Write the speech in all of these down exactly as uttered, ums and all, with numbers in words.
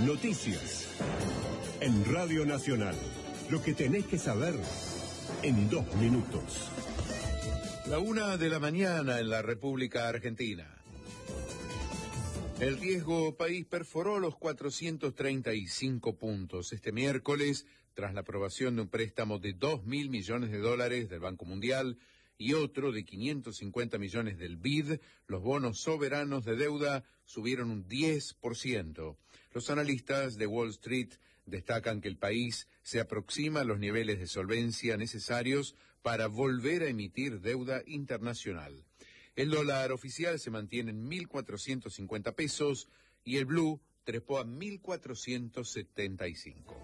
Noticias. En Radio Nacional. Lo que tenés que saber en dos minutos. La una de la mañana en la República Argentina. El riesgo país perforó los cuatrocientos treinta y cinco puntos este miércoles, tras la aprobación de un préstamo de dos mil millones de dólares del Banco Mundial y otro de quinientos cincuenta millones del B I D. Los bonos soberanos de deuda subieron un diez por ciento. Los analistas de Wall Street destacan que el país se aproxima a los niveles de solvencia necesarios para volver a emitir deuda internacional. El dólar oficial se mantiene en mil cuatrocientos cincuenta pesos y el blue trepó a mil cuatrocientos setenta y cinco.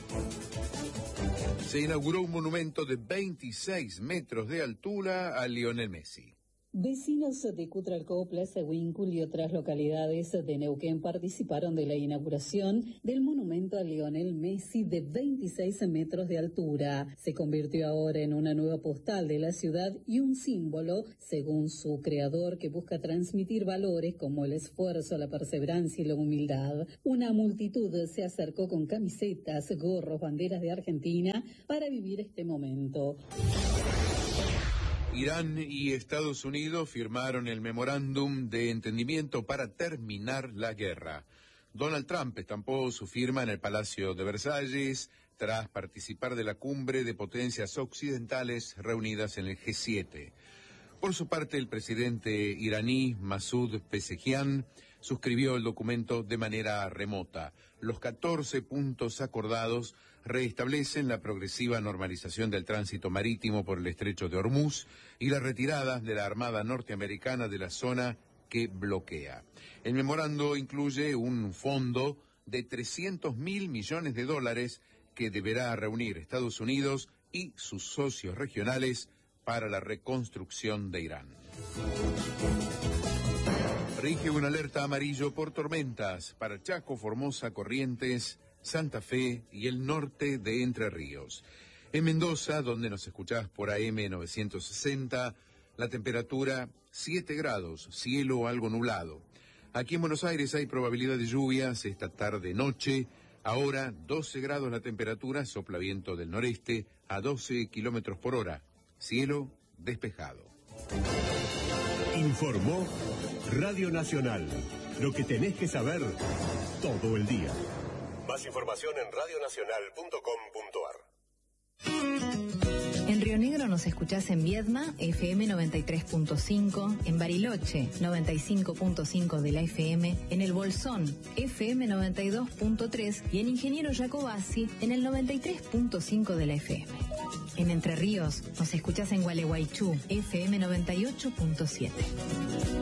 Se inauguró un monumento de veintiséis metros de altura a Lionel Messi. Vecinos de Cutralcopla, Sewíncul y otras localidades de Neuquén participaron de la inauguración del monumento a Lionel Messi de veintiséis metros de altura. Se convirtió ahora en una nueva postal de la ciudad y un símbolo, según su creador, que busca transmitir valores como el esfuerzo, la perseverancia y la humildad. Una multitud se acercó con camisetas, gorros, banderas de Argentina para vivir este momento. Irán y Estados Unidos firmaron el memorándum de entendimiento para terminar la guerra. Donald Trump estampó su firma en el Palacio de Versalles tras participar de la cumbre de potencias occidentales reunidas en el G siete. Por su parte, el presidente iraní Masoud Pezeshkian suscribió el documento de manera remota. Los catorce puntos acordados restablecen la progresiva normalización del tránsito marítimo por el estrecho de Hormuz y la retirada de la Armada norteamericana de la zona que bloquea. El memorando incluye un fondo de trescientos mil millones de dólares que deberá reunir Estados Unidos y sus socios regionales para la reconstrucción de Irán. Rige una alerta amarillo por tormentas para Chaco, Formosa, Corrientes, Santa Fe y el norte de Entre Ríos. En Mendoza, donde nos escuchás por A M novecientos sesenta, la temperatura siete grados, cielo algo nublado. Aquí en Buenos Aires hay probabilidad de lluvias esta tarde-noche. Ahora doce grados la temperatura, sopla viento del noreste a doce kilómetros por hora. Cielo despejado. Informó Radio Nacional. Lo que tenés que saber todo el día. Más información en radio nacional punto com punto a r. En Río Negro nos escuchás en Viedma, F M noventa y tres punto cinco, en Bariloche, noventa y cinco punto cinco de la F M, en El Bolsón, F M noventa y dos punto tres y en Ingeniero Jacobasi, en el noventa y tres punto cinco de la F M. En Entre Ríos nos escuchás en Gualeguaychú, F M noventa y ocho punto siete.